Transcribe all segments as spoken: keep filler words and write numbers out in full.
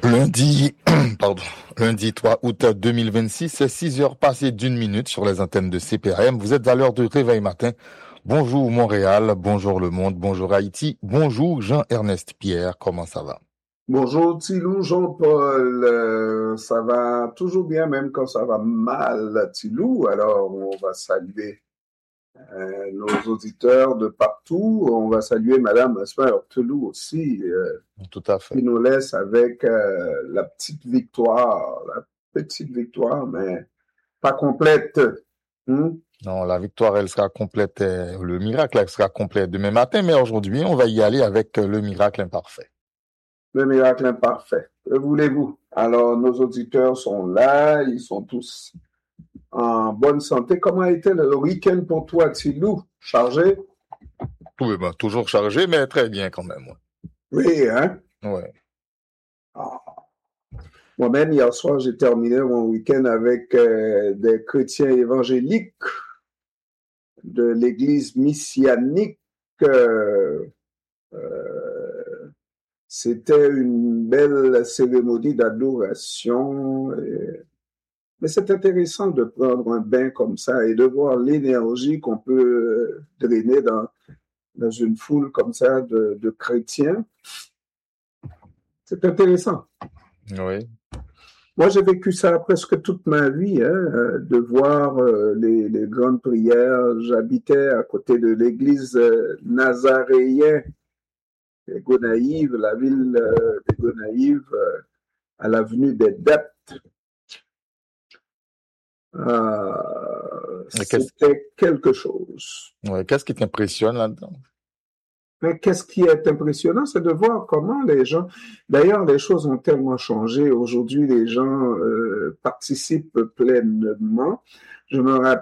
Lundi, pardon, lundi trois août deux mille vingt-six, c'est six heures passées d'une minute sur les antennes de C P A M. Vous êtes à l'heure de réveil matin. Bonjour Montréal, bonjour le monde, bonjour Haïti, bonjour Jean-Ernest Pierre, comment ça va? Bonjour Tilou, Jean-Paul, euh, ça va toujours bien même quand ça va mal Tilou, alors on va saluer euh, nos auditeurs de partout, on va saluer Madame Asma Tilou aussi, euh, Tout à fait. qui nous laisse avec euh, la petite victoire, la petite victoire, mais pas complète. Hmm? Non, la victoire, elle sera complète, euh, le miracle, elle sera complète demain matin, mais aujourd'hui, on va y aller avec euh, le miracle imparfait. Le miracle imparfait, que voulez-vous? Alors nos auditeurs sont là, ils sont tous en bonne santé. Comment a été le week-end pour toi, Tilou? Chargé? Oui, ben, toujours chargé, mais très bien quand même. Oui, hein? Ouais. Ah. Moi-même, hier soir, j'ai terminé mon week-end avec euh, des chrétiens évangéliques de l'église messianique. Euh, euh, c'était une belle cérémonie d'adoration. Et... Mais c'est intéressant de prendre un bain comme ça et de voir l'énergie qu'on peut drainer dans, dans une foule comme ça de, de chrétiens. C'est intéressant. Oui. Moi, j'ai vécu ça presque toute ma vie, hein, de voir euh, les, les grandes prières. J'habitais à côté de l'église euh, nazaréenne de Gonaïves, la ville euh, de Gonaïves, euh, à l'avenue des Dettes. Euh, c'était quelque chose. Ouais, qu'est-ce qui t'impressionne là-dedans? Mais qu'est-ce qui est impressionnant, c'est de voir comment les gens... D'ailleurs, les choses ont tellement changé. Aujourd'hui, les gens euh, participent pleinement. Je me rappelle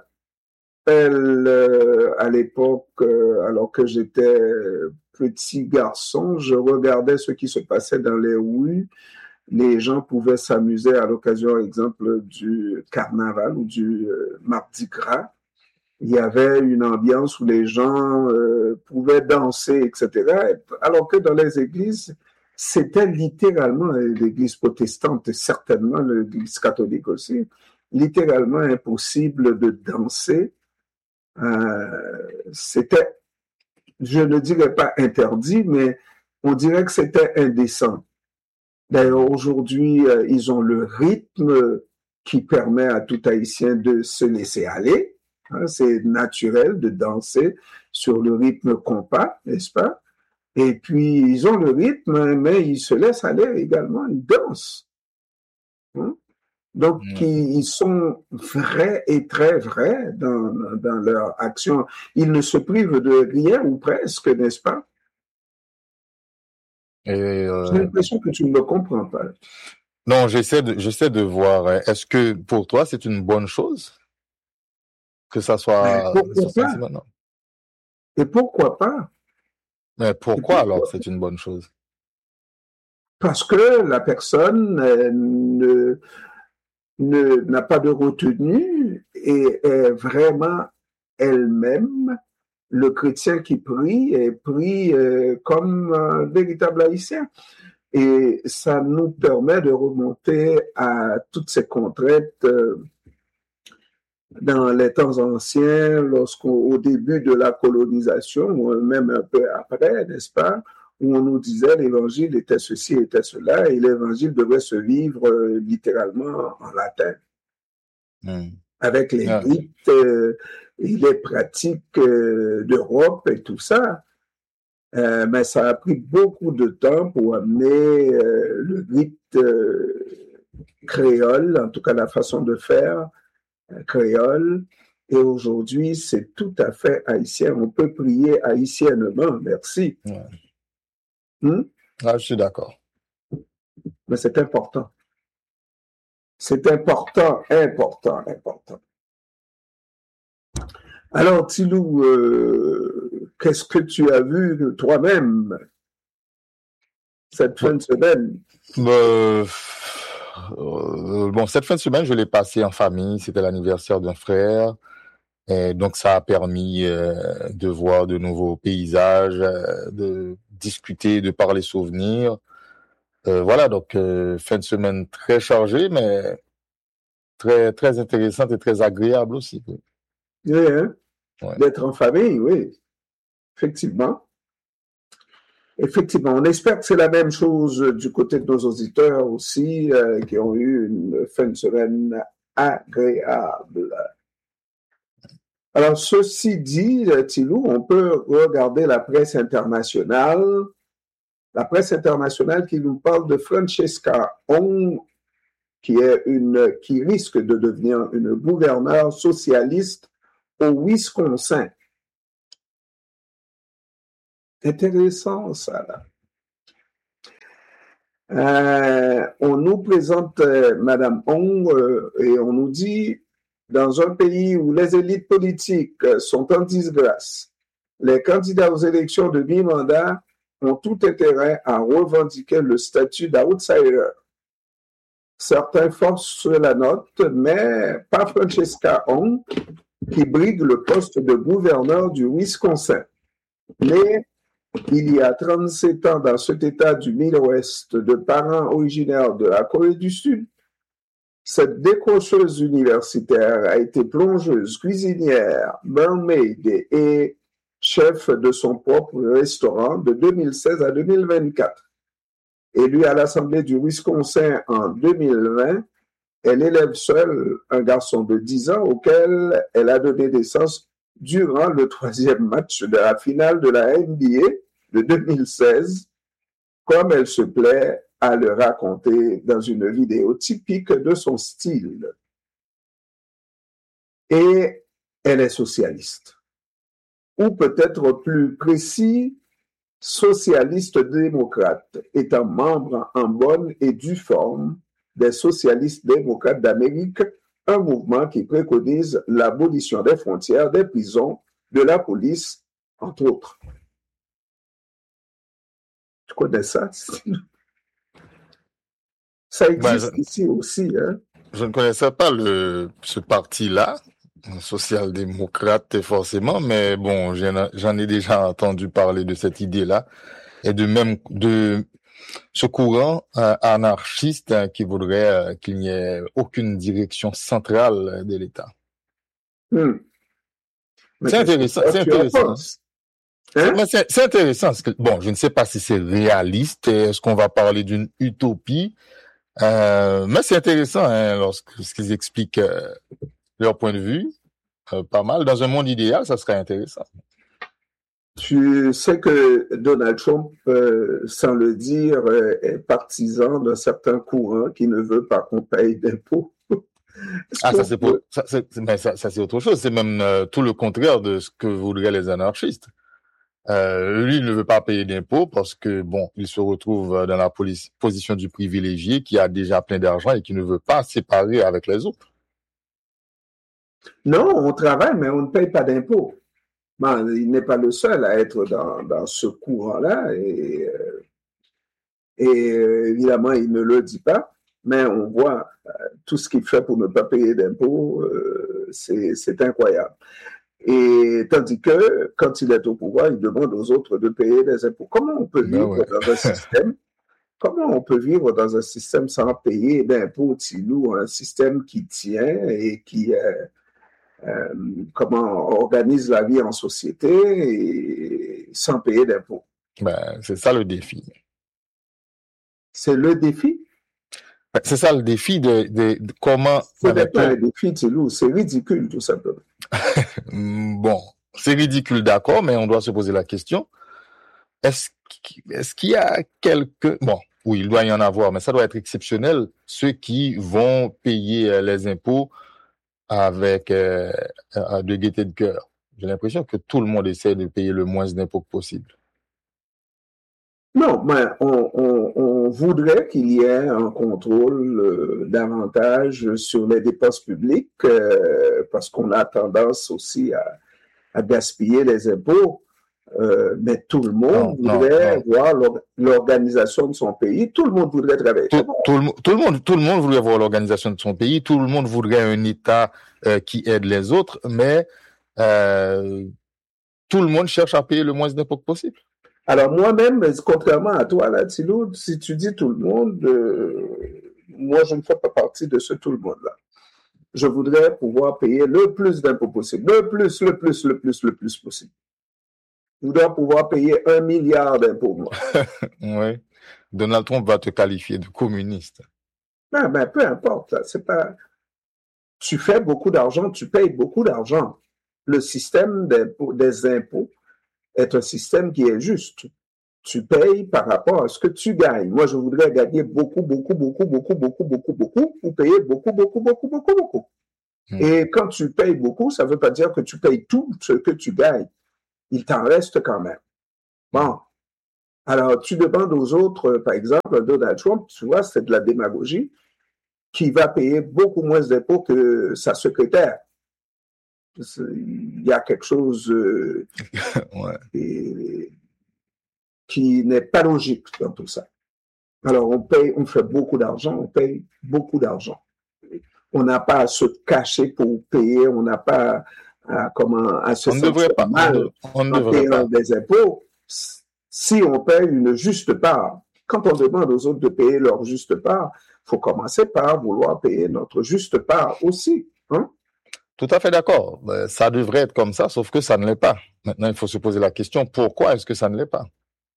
euh, à l'époque, euh, alors que j'étais petit garçon, je regardais ce qui se passait dans les rues. Les gens pouvaient s'amuser à l'occasion, par exemple, du carnaval ou du euh, Mardi Gras. Il y avait une ambiance où les gens euh, pouvaient danser, et cetera. Alors que dans les églises, c'était littéralement, l'église protestante et certainement l'église catholique aussi, littéralement impossible de danser. Euh, c'était, je ne dirais pas interdit, mais on dirait que c'était indécent. D'ailleurs, aujourd'hui, euh, ils ont le rythme qui permet à tout Haïtien de se laisser aller. Hein, c'est naturel de danser sur le rythme compas, n'est-ce pas? Et puis, ils ont le rythme, mais ils se laissent aller également, ils dansent. Hein? Donc, mmh. ils, ils sont vrais et très vrais dans, dans leur action. Ils ne se privent de rien ou presque, n'est-ce pas? Et euh... J'ai l'impression que tu ne me comprends pas. Non, j'essaie de, j'essaie de voir. Est-ce que pour toi, c'est une bonne chose? Que ça soit... Mais pourquoi pas? Non. Et pourquoi pas? Mais pourquoi, pourquoi alors c'est une bonne chose? Parce que la personne euh, ne, ne, n'a pas de retenue et est vraiment elle-même. Le chrétien qui prie est pris euh, comme un véritable haïtien. Et ça nous permet de remonter à toutes ces contraintes euh, dans les temps anciens, lorsqu'au début de la colonisation, ou même un peu après, n'est-ce pas, où on nous disait l'évangile était ceci, était cela, et l'évangile devait se vivre euh, littéralement en latin, mmh. avec les yeah. rites euh, et les pratiques euh, d'Europe et tout ça. Euh, mais ça a pris beaucoup de temps pour amener euh, le rite euh, créole, en tout cas la façon de faire euh, créole. Et aujourd'hui, c'est tout à fait haïtien. On peut prier haïtiennement. Merci. Ouais. Hmm? Ah, je suis d'accord. Mais c'est important. C'est important, important, important. Alors, Tilou, euh, qu'est-ce que tu as vu toi-même cette fin de semaine? Euh, euh, bon, cette fin de semaine, je l'ai passée en famille. C'était l'anniversaire d'un frère. Et donc, ça a permis euh, de voir de nouveaux paysages, euh, de discuter, de parler souvenirs. Euh, voilà, donc euh, fin de semaine très chargée, mais très très intéressante et très agréable aussi. Oui, hein? Ouais. D'être en famille, oui, effectivement. Effectivement, on espère que c'est la même chose du côté de nos auditeurs aussi, euh, qui ont eu une fin de semaine agréable. Alors, ceci dit, Thilou, on peut regarder la presse internationale, la presse internationale qui nous parle de Francesca Hong, qui est une, qui risque de devenir une gouverneure socialiste au Wisconsin. Intéressant, ça, là. Euh, on nous présente euh, Madame Hong euh, et on nous dit, dans un pays où les élites politiques euh, sont en disgrâce, les candidats aux élections de mi-mandat ont tout intérêt à revendiquer le statut d'outsider. Certains forcent la note, mais pas Francesca Hong, qui brigue le poste de gouverneur du Wisconsin. Mais il y a trente-sept ans, dans cet État du Midwest, de parents originaires de la Corée du Sud, cette décrocheuse universitaire a été plongeuse, cuisinière, mermaid et chef de son propre restaurant de deux mille seize à deux mille vingt-quatre. Élue à l'Assemblée du Wisconsin en deux mille vingt, elle élève seule un garçon de dix ans auquel elle a donné naissance durant le troisième match de la finale de la N B A de deux mille seize, comme elle se plaît à le raconter dans une vidéo typique de son style. Et elle est socialiste. Ou peut-être plus précis, socialiste-démocrate, étant membre en bonne et due forme des socialistes démocrates d'Amérique, un mouvement qui préconise l'abolition des frontières, des prisons, de la police, entre autres. Tu connais ça? Ça existe Ben, je, ici aussi, hein? je ne connaissais pas le ce parti-là, social-démocrate forcément, mais bon, j'en, j'en ai déjà entendu parler de cette idée-là et de même de ce courant euh, anarchiste hein, qui voudrait euh, qu'il n'y ait aucune direction centrale de l'État. Hmm. Mais C'est qu'est-ce que intéressant, toi, c'est tu en intéressant. Hein. penses? C'est, Hein? mais c'est, c'est intéressant. Parce que, bon, je ne sais pas si c'est réaliste. Est-ce qu'on va parler d'une utopie? Euh, mais c'est intéressant hein, lorsqu'ils expliquent euh, leur point de vue. Euh, pas mal. Dans un monde idéal, ça serait intéressant. Tu sais que Donald Trump, euh, sans le dire, euh, est partisan d'un certain courant qui ne veut pas qu'on paye d'impôts. Ah, ça c'est pour, ça, c'est, mais ça, ça c'est autre chose. C'est même euh, tout le contraire de ce que voudraient les anarchistes. Euh, lui, il ne veut pas payer d'impôts parce que bon, il se retrouve dans la police, position du privilégié qui a déjà plein d'argent et qui ne veut pas séparer avec les autres. Non, on travaille, mais on ne paye pas d'impôts. Bon, il n'est pas le seul à être dans, dans ce courant-là et, euh, et euh, évidemment, il ne le dit pas, mais on voit euh, tout ce qu'il fait pour ne pas payer d'impôts, euh, c'est, c'est incroyable. Et tandis que quand il est au pouvoir, il demande aux autres de payer des impôts. Comment on peut Ben vivre ouais. dans un système Comment on peut vivre dans un système sans payer d'impôts, Tilou, un système qui tient et qui euh, euh, comment organise la vie en société et sans payer d'impôts? Ben, c'est ça le défi. C'est le défi. C'est ça le défi de, de, de comment, Ce n'est pas mettons, un défi, Tilou, c'est ridicule tout simplement. bon, c'est ridicule, d'accord, mais on doit se poser la question. Est-ce, est-ce qu'il y a quelques, bon, oui, il doit y en avoir, mais ça doit être exceptionnel, ceux qui vont payer les impôts avec euh, de gaieté de cœur. J'ai l'impression que tout le monde essaie de payer le moins d'impôts possible. Non, mais on, on, on voudrait qu'il y ait un contrôle euh, davantage sur les dépenses publiques euh, parce qu'on a tendance aussi à, à gaspiller les impôts. Euh, mais tout le monde Non, non, voudrait non. voir l'organisation de son pays. Tout le monde voudrait travailler. Tout, tout, le, tout, le monde, tout le monde voudrait voir l'organisation de son pays. Tout le monde voudrait un État euh, qui aide les autres, mais euh, tout le monde cherche à payer le moins d'impôts possible. Alors moi-même, contrairement à toi, là, Thilo, si tu dis tout le monde, euh, moi, je ne fais pas partie de ce tout le monde-là. Je voudrais pouvoir payer le plus d'impôts possible, le plus, le plus, le plus, le plus possible. Je voudrais pouvoir payer un milliard d'impôts, moi. Oui. Donald Trump va te qualifier de communiste. Ben, ben, peu importe, là, c'est pas... Tu fais beaucoup d'argent, tu payes beaucoup d'argent. Le système d'impôt, des impôts est un système qui est juste. Tu payes par rapport à ce que tu gagnes. Moi, je voudrais gagner beaucoup, beaucoup, beaucoup, beaucoup, beaucoup, beaucoup, beaucoup, pour payer beaucoup, beaucoup, beaucoup, beaucoup, beaucoup. Mmh. Et quand tu payes beaucoup, ça ne veut pas dire que tu payes tout ce que tu gagnes. Il t'en reste quand même. Bon. Alors, tu demandes aux autres, par exemple, Donald Trump, tu vois, c'est de la démagogie, qui va payer beaucoup moins d'impôts que sa secrétaire. Il y a quelque chose euh, ouais. et, qui n'est pas logique dans tout ça. Alors, on paye, on fait beaucoup d'argent, on paye beaucoup d'argent. On n'a pas à se cacher pour payer, on n'a pas à, comment, à se on sentir pas, mal on ne, on en payant pas. Des impôts si on paye une juste part. Quand on demande aux autres de payer leur juste part, il faut commencer par vouloir payer notre juste part aussi. Hein? Tout à fait d'accord. Ça devrait être comme ça, sauf que ça ne l'est pas. Maintenant, il faut se poser la question, pourquoi est-ce que ça ne l'est pas?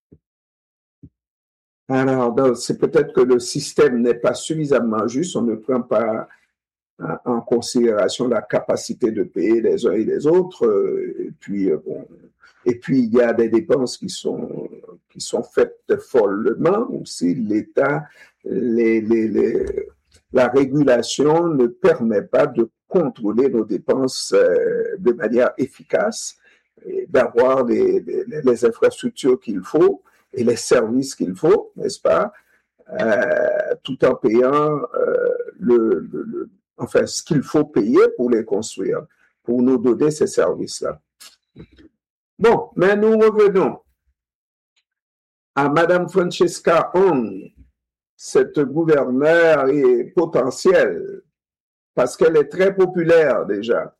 Alors, donc, c'est peut-être que le système n'est pas suffisamment juste, on ne prend pas en considération la capacité de payer les uns et les autres, et puis, bon, et puis il y a des dépenses qui sont, qui sont faites follement aussi. L'État, les, les, les, la régulation ne permet pas de contrôler nos dépenses euh, de manière efficace, et d'avoir les, les, les infrastructures qu'il faut et les services qu'il faut, n'est-ce pas, euh, tout en payant euh, le, le, le, enfin, ce qu'il faut payer pour les construire, pour nous donner ces services-là. Bon, mais nous revenons à Madame Francesca Hong, cette gouverneure est potentielle, parce qu'elle est très populaire déjà.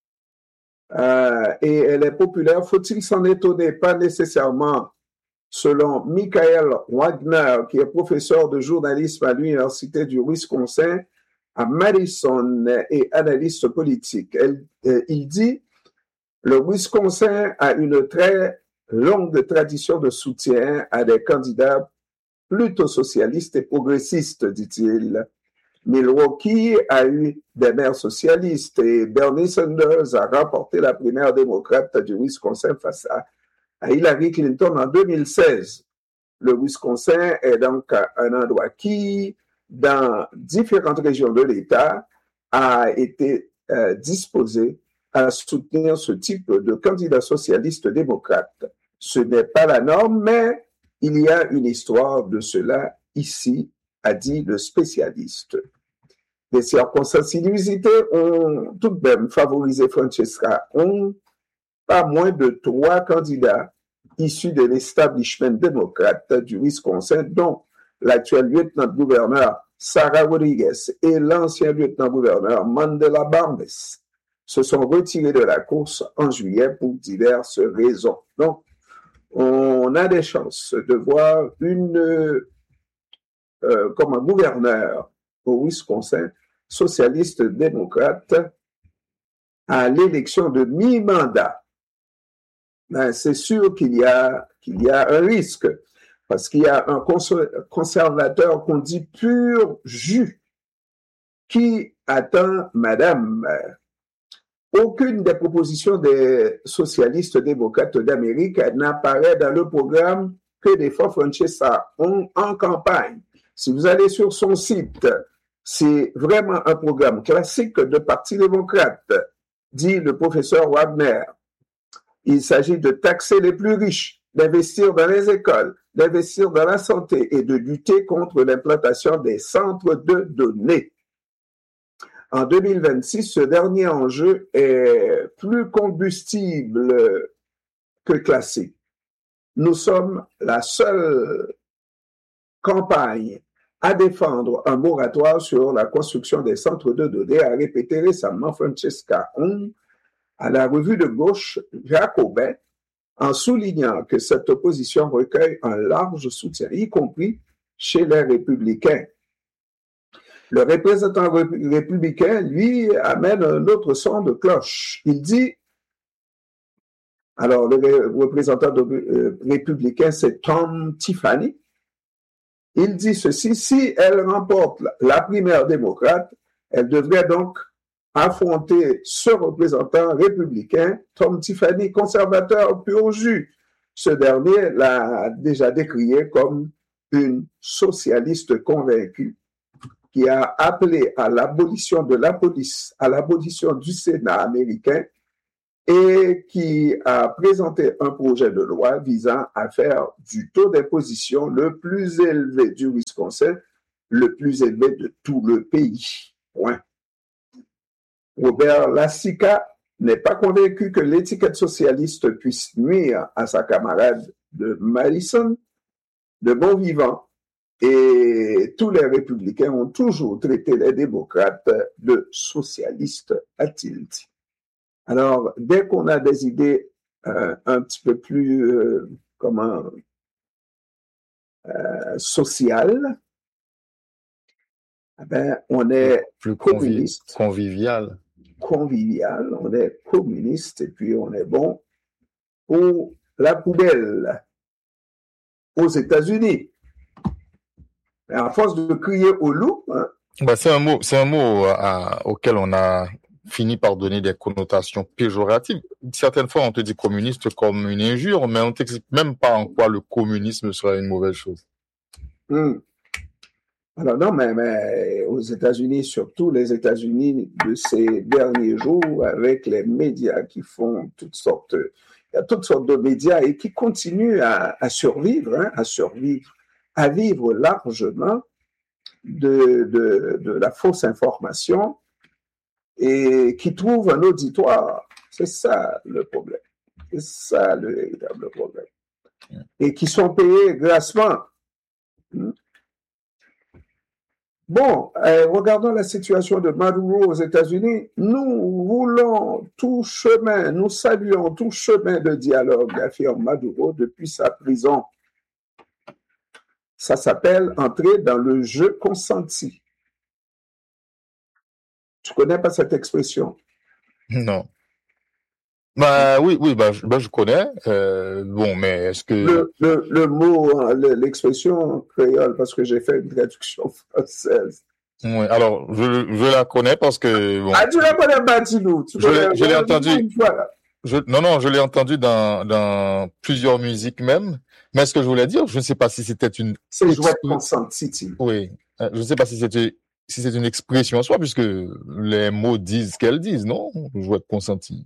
Euh, et elle est populaire, faut-il s'en étonner? Pas nécessairement. Selon Michael Wagner, qui est professeur de journalisme à l'Université du Wisconsin, à Madison et analyste politique. Elle, euh, il dit, le Wisconsin a une très longue tradition de soutien à des candidats plutôt socialistes et progressistes, dit-il. Milwaukee a eu des maires socialistes et Bernie Sanders a remporté la primaire démocrate du Wisconsin face à à Hillary Clinton en deux mille seize. Le Wisconsin est donc un endroit qui, dans différentes régions de l'État, a été euh, disposé à soutenir ce type de candidat socialiste démocrate. Ce n'est pas la norme, mais il y a une histoire de cela ici, a dit le spécialiste. Les circonstances inusitées ont tout de même favorisé Francesca Hong, pas moins de trois candidats issus de l'establishment démocrate du Wisconsin, dont l'actuel lieutenant-gouverneur Sarah Rodriguez et l'ancien lieutenant-gouverneur Mandela Barnes se sont retirés de la course en juillet pour diverses raisons. Donc, on a des chances de voir une, euh, comme un gouverneur au Wisconsin, socialiste démocrate, à l'élection de mi-mandat. Ben, c'est sûr qu'il y a, qu'il y a un risque, parce qu'il y a un conservateur qu'on dit pur jus, qui attend Madame. Aucune des propositions des socialistes démocrates d'Amérique n'apparaît dans le programme que défend Francesca Hong en campagne. Si vous allez sur son site, c'est vraiment un programme classique de Parti démocrate, dit le professeur Wagner. Il s'agit de taxer les plus riches, d'investir dans les écoles, d'investir dans la santé et de lutter contre l'implantation des centres de données. En deux mille vingt-six, ce dernier enjeu est plus combustible que classique. Nous sommes la seule campagne à défendre un moratoire sur la construction des centres de données, a répété récemment Francesca Hong à la revue de gauche Jacobin en soulignant que cette opposition recueille un large soutien, y compris chez les républicains. Le représentant républicain, lui, amène un autre son de cloche. Il dit, alors le représentant républicain, c'est Tom Tiffany, il dit ceci, si elle remporte la primaire démocrate, elle devrait donc affronter ce représentant républicain, Tom Tiffany, conservateur pur jus. Ce dernier l'a déjà décrié comme une socialiste convaincue qui a appelé à l'abolition de la police, à l'abolition du Sénat américain et qui a présenté un projet de loi visant à faire du taux d'imposition le plus élevé du Wisconsin, le plus élevé de tout le pays. Point. Robert Lassica n'est pas convaincu que l'étiquette socialiste puisse nuire à sa camarade de Madison de bon vivant. Et tous les républicains ont toujours traité les démocrates de socialistes, a-t-il dit. Alors, dès qu'on a des idées euh, un petit peu plus, euh, comment, euh, sociales, eh ben, on est plus communiste, convivial. convivial, on est communiste et puis on est bon pour la poubelle aux États-Unis. À force de crier au loup, hein, bah, c'est un mot, c'est un mot euh, auquel on a fini par donner des connotations péjoratives. Certaines fois, on te dit communiste comme une injure, mais on ne t'explique même pas en quoi le communisme serait une mauvaise chose. Hmm. Alors non, mais, mais aux États-Unis, surtout les États-Unis de ces derniers jours, avec les médias qui font toutes sortes, il y a toutes sortes de médias et qui continuent à, à survivre, hein, à survivre. à vivre largement de, de, de la fausse information et qui trouvent un auditoire. C'est ça le problème. C'est ça le véritable problème. Et qui sont payés grassement. Bon, euh, regardons la situation de Maduro aux États-Unis. Nous voulons tout chemin, nous saluons tout chemin de dialogue, affirme Maduro depuis sa prison. Ça s'appelle entrer dans le jeu consenti. Tu connais pas cette expression? Non. Bah oui, oui, bah je, bah, je connais. Euh, bon, mais est-ce que le, le, le mot, l'expression créole, parce que j'ai fait une traduction française. Oui, alors je, je la connais parce que bon. Ah, tu la connais pas, Tilou? Je l'ai, je l'ai entendu. Une fois, je, non, non, je l'ai entendu dans dans plusieurs musiques même. Mais ce que je voulais dire, je ne sais pas si c'était une. C'est jouet consenti, Tilou. Oui, je ne sais pas si c'était si c'est une expression en soi, puisque les mots disent ce qu'elles disent, non? Jouet consenti.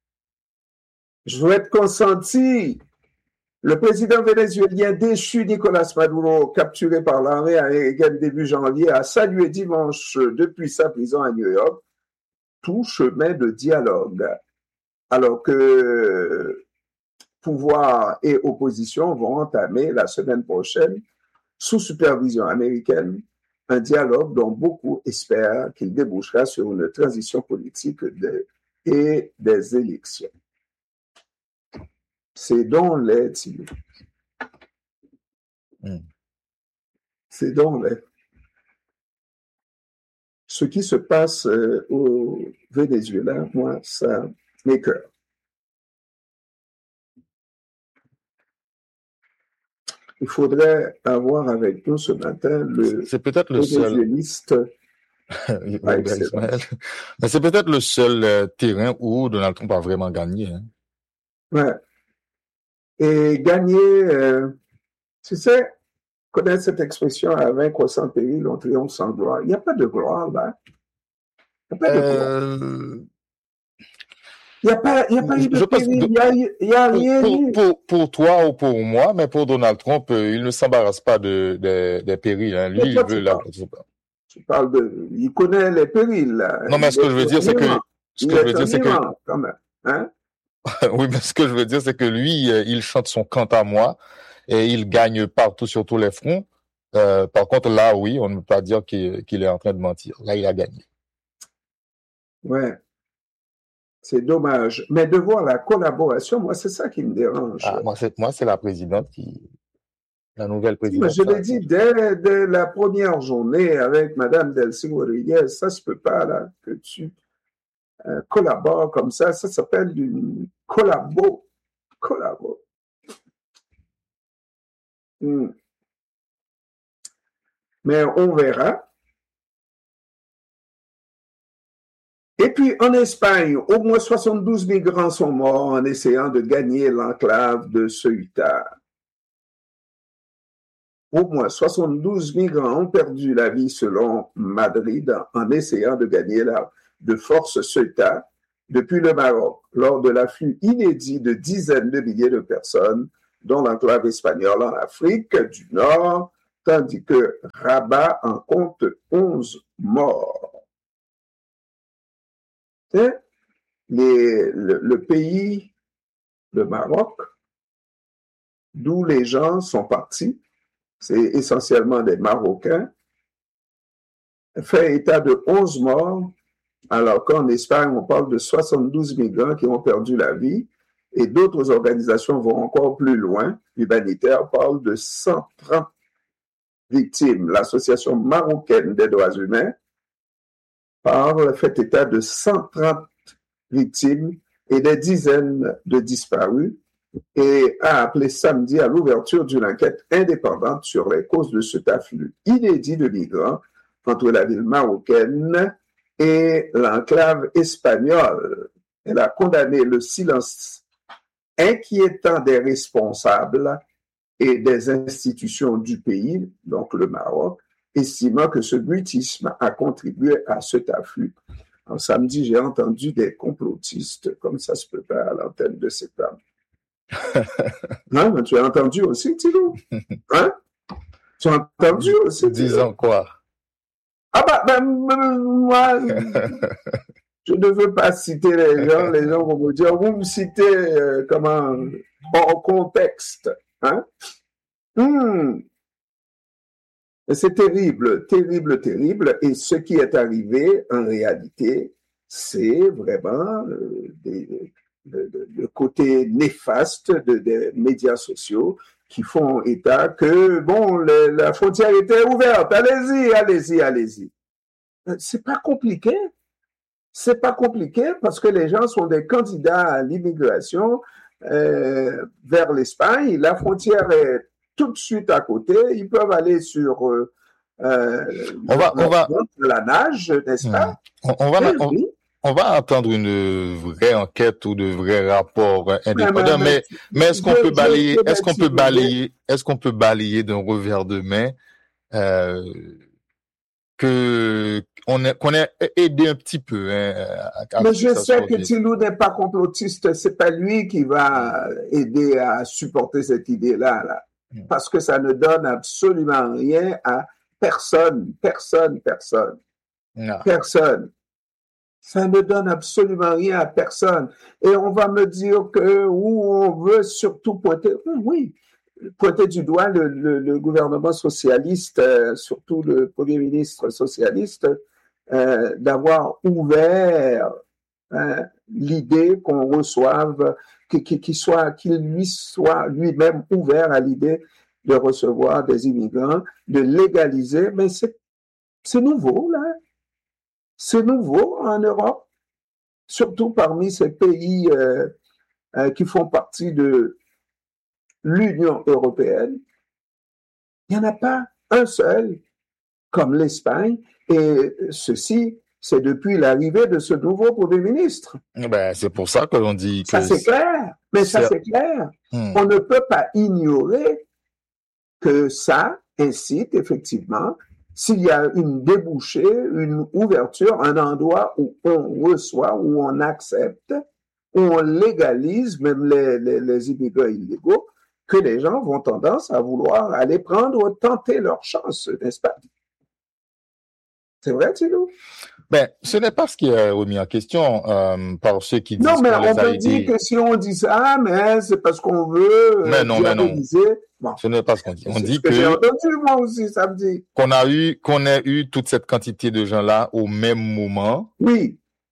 Jouet consenti. Le président vénézuélien déchu Nicolas Maduro, capturé par l'armée américaine début janvier, a salué dimanche depuis sa prison à New York tout chemin de dialogue, alors que pouvoir et opposition vont entamer la semaine prochaine, sous supervision américaine, un dialogue dont beaucoup espèrent qu'il débouchera sur une transition politique de, et des élections. C'est donc les Tilou. Mm. C'est donc les. Ce qui se passe euh, au Venezuela, moi, ça m'écoeure. Il faudrait avoir avec nous ce matin le c'est peut-être le vénézuéliste. Seul... ah, mais c'est peut-être le seul euh, terrain où Donald Trump a vraiment gagné. Hein. Ouais. Et gagner, euh, tu sais, connaître cette expression à vaincre sans péril, on triomphe sans gloire. Il n'y a pas de gloire là. Il n'y a pas de euh... gloire. Il n'y a pas, il y a pas eu de péril, il n'y a, y a rien pour, eu. Pour, pour toi ou pour moi, mais pour Donald Trump, euh, il ne s'embarrasse pas de, de, des périls. Hein. Lui, il veut la... Tu parles de... Il connaît les périls. Là. Non, mais ce que je veux dire, c'est que... Ce que je veux dire, c'est que... Quand même. Hein? Oui, mais ce que je veux dire, c'est que lui, il chante son quant à moi et il gagne partout sur tous les fronts. Euh, par contre, là, oui, on ne peut pas dire qu'il, qu'il est en train de mentir. Là, il a gagné. Ouais. C'est dommage. Mais de voir la collaboration, moi, c'est ça qui me dérange. Ah, moi, c'est, moi, c'est la présidente qui, la nouvelle Mais présidente. je ça, l'ai dit dès, dès la première journée avec Madame Delcy Rodriguez, ça se peut pas, là, que tu euh, collabores comme ça. Ça s'appelle une collabo. Collabo. Hmm. Mais on verra. Et puis, en Espagne, au moins soixante-douze migrants sont morts en essayant de gagner l'enclave de Ceuta. Au moins soixante-douze migrants ont perdu la vie selon Madrid en essayant de gagner la de force Ceuta depuis le Maroc, lors de l'afflux inédit de dizaines de milliers de personnes, dont l'enclave espagnole en Afrique du Nord, tandis que Rabat en compte onze morts. Les, le, le pays, le Maroc, d'où les gens sont partis, c'est essentiellement des Marocains, fait état de onze morts, alors qu'en Espagne, on parle de soixante-douze migrants qui ont perdu la vie, et d'autres organisations vont encore plus loin. L'humanitaire parle de cent trente victimes. L'Association marocaine des droits humains parle, fait état de cent trente victimes et des dizaines de disparus, et a appelé samedi à l'ouverture d'une enquête indépendante sur les causes de cet afflux inédit de migrants entre la ville marocaine et l'enclave espagnole. Elle a condamné le silence inquiétant des responsables et des institutions du pays, donc le Maroc, estimant que ce mutisme a contribué à cet afflux. En samedi, j'ai entendu des complotistes, comme ça se peut pas à l'antenne de cette femme. Hein, tu as entendu aussi, Thilo? Hein? Tu as entendu aussi, Thilo? Disons quoi? Ah bah, ben, moi, je ne veux pas citer les gens, les gens vont me dire, vous me citez, euh, comment, hors contexte, hein? Hmm. C'est terrible, terrible, terrible, et ce qui est arrivé, en réalité, c'est vraiment euh, des, le, le, le côté néfaste de, des médias sociaux qui font état que, bon, le, la frontière était ouverte, allez-y, allez-y, allez-y. C'est pas compliqué. C'est pas compliqué parce que les gens sont des candidats à l'immigration euh, vers l'Espagne. La frontière est tout de suite à côté. Ils peuvent aller sur euh, euh, on va, on va, la nage, n'est-ce pas? On, on va, on, on va attendre une vraie enquête ou de vrais rapports indépendants. Mais, mais, mais est-ce qu'on peut balayer, est-ce qu'on peut balayer, est-ce qu'on peut balayer d'un revers de main euh, que on est, qu'on ait aidé un petit peu. Hein, à, à Mais je sais que Thilo n'est pas complotiste. C'est pas lui qui va aider à supporter cette idée-là, là, mm. parce que ça ne donne absolument rien à personne, personne, personne, non. personne. Ça ne donne absolument rien à personne. Et on va me dire que où on veut surtout pointer, oui, pointer du doigt le, le, le gouvernement socialiste, euh, surtout le Premier ministre socialiste, euh, d'avoir ouvert euh, l'idée qu'on reçoive, qu'il qu'il soit, qu'il lui soit lui-même ouvert à l'idée de recevoir des immigrants, de légaliser, mais c'est, c'est nouveau, là. C'est nouveau en Europe, surtout parmi ces pays euh, euh, qui font partie de l'Union européenne. Il n'y en a pas un seul, comme l'Espagne, et ceci, c'est depuis l'arrivée de ce nouveau Premier ministre. Ben, c'est pour ça que l'on dit que... Ça, c'est clair, mais ça, c'est clair. Hmm. On ne peut pas ignorer que ça incite effectivement, s'il y a une débouchée, une ouverture, un endroit où on reçoit, où on accepte, où on légalise même les, les, les immigrants illégaux, que les gens vont tendance à vouloir aller prendre, tenter leur chance, n'est-ce pas? C'est vrai, Thilo? Ben, ce n'est pas ce qui est remis en question euh, par ceux qui disent non, mais qu'on on les a peut aidés. dire que si on dit ça, mais c'est parce qu'on veut mais non, mais non. Bon. Ce n'est pas ce qu'on dit. On c'est dit ce que, que j'ai entendu moi aussi samedi. Qu'on a eu, qu'on ait eu toute cette quantité de gens-là au même moment. Oui.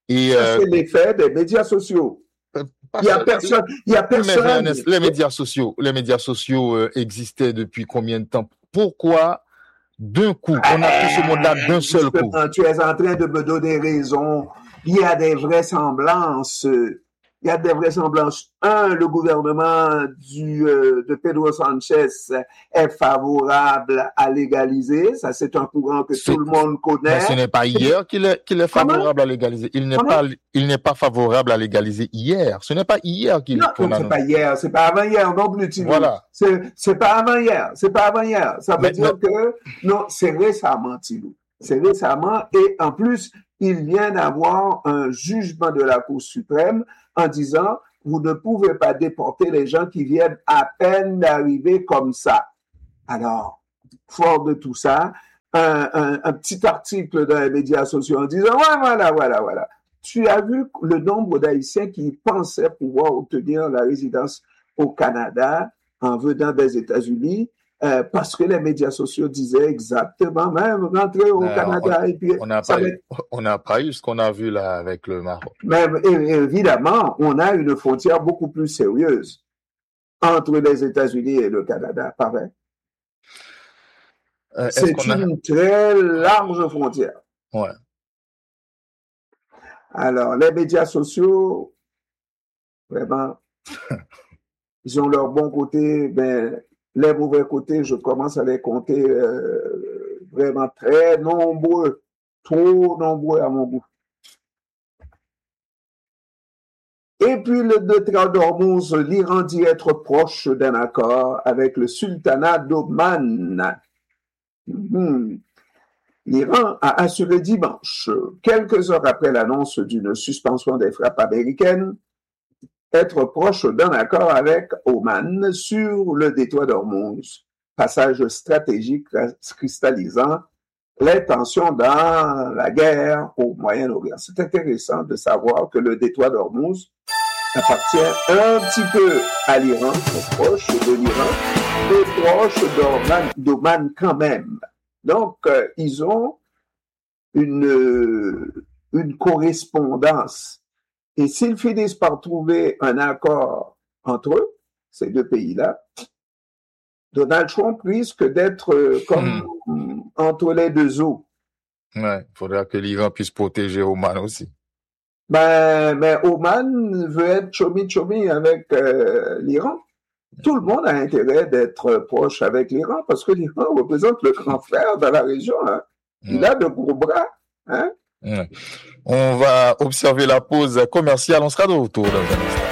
Et Ça, euh, c'est l'effet des médias sociaux. pas Il y a seul- personne, il y a Oui, mais personne. Ernest, les médias sociaux, les médias sociaux euh, existaient depuis combien de temps? Pourquoi d'un coup, on a tout ce monde-là d'un Eh, seul coup? justement, tu es en train de me donner raison. Il y a des vraisemblances. Il y a des vraisemblances. Un, le gouvernement du, euh, de Pedro Sanchez est favorable à légaliser. Ça, c'est un courant que C'est- tout le monde Mais ce connaît. n'est pas hier qu'il est, qu'il est Comment? favorable à légaliser. Il n'est Comment? pas, il n'est pas favorable à légaliser hier. Ce n'est pas hier qu'il, Non, qu'on non, a. c'est pas hier, c'est pas avant hier non plus, Tino. Voilà. C'est, c'est pas avant hier, c'est pas avant hier. Ça veut Mais- dire que, non, c'est récemment, Tino. C'est récemment, et en plus, il vient d'avoir un jugement de la Cour suprême en disant, vous ne pouvez pas déporter les gens qui viennent à peine d'arriver comme ça. Alors, fort de tout ça, un, un, un petit article dans les médias sociaux en disant, ouais, voilà, voilà, voilà. Tu as vu le nombre d'Haïtiens qui pensaient pouvoir obtenir la résidence au Canada en venant des États-Unis, euh, parce que les médias sociaux disaient exactement même rentrer au Euh, Canada on- et puis On n'a ça pas, va eu- on n'a pas eu ce qu'on a vu là avec le Maroc. même é- évidemment, on a une frontière beaucoup plus sérieuse entre les États-Unis et le Canada, pareil. Euh, est-ce C'est qu'on a... une très large frontière. Ouais. Alors, les médias sociaux, vraiment, ils ont leur bon côté, mais les mauvais côtés, je commence à les compter euh, vraiment très nombreux, trop nombreux à mon goût. Et puis le détroit d'Ormuz, l'Iran dit être proche d'un accord avec le sultanat d'Oman. Hmm. L'Iran a assuré dimanche, quelques heures après l'annonce d'une suspension des frappes américaines, être proche d'un accord avec Oman sur le détroit d'Ormuz, passage stratégique cristallisant les tensions dans la guerre au Moyen-Orient. C'est intéressant de savoir que le détroit d'Ormuz appartient un petit peu à l'Iran, proche de l'Iran, et proche d'Oman, d'Oman quand même. Donc, euh, ils ont une, une correspondance. Et s'ils finissent par trouver un accord entre eux, ces deux pays-là, Donald Trump risque d'être euh, comme mmh. entre les deux eaux. Ouais, il faudra que l'Iran puisse protéger Oman aussi. Ben, mais Oman veut être chomi-chomi avec euh, l'Iran. Tout le monde a intérêt d'être proche avec l'Iran parce que l'Iran représente le grand frère dans la région. Hein. Il ouais. a de gros bras. Hein. Ouais. On va observer la pause commerciale. On sera de retour dans un instant.